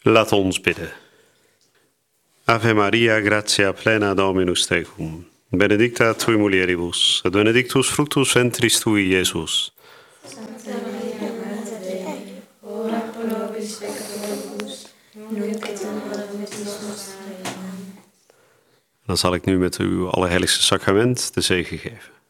Laat ons bidden. Ave Maria, gratia plena Dominus tecum. Benedicta tui mulieribus, et benedictus fructus ventris tui, Iesus. Santa Maria, Mater Dei, ora pro nobis peccatoribus, nunc et in hora mortis nostrae. Amen. Dan zal ik nu met uw allerheiligste sacrament de zegen geven.